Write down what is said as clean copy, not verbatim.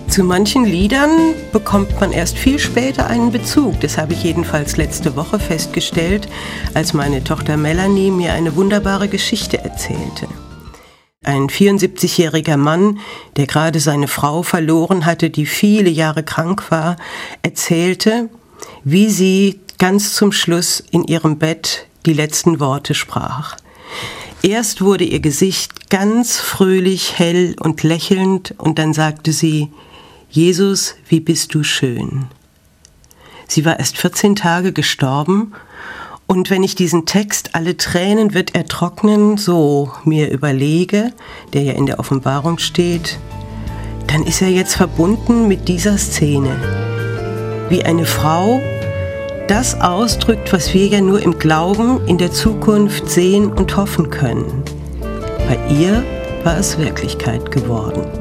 Zu manchen Liedern bekommt man erst viel später einen Bezug. Das habe ich jedenfalls letzte Woche festgestellt, als meine Tochter Melanie mir eine wunderbare Geschichte erzählte. Ein 74-jähriger Mann, der gerade seine Frau verloren hatte, die viele Jahre krank war, erzählte, wie sie ganz zum Schluss in ihrem Bett die letzten Worte sprach. Erst wurde ihr Gesicht ganz fröhlich, hell und lächelnd und dann sagte sie: Jesus, wie bist du schön. Sie war erst 14 Tage gestorben und wenn ich diesen Text "Alle Tränen wird er trocknen" so mir überlege, der ja in der Offenbarung steht, dann ist er jetzt verbunden mit dieser Szene. Wie eine Frau das ausdrückt, was wir ja nur im Glauben in der Zukunft sehen und hoffen können. Bei ihr war es Wirklichkeit geworden.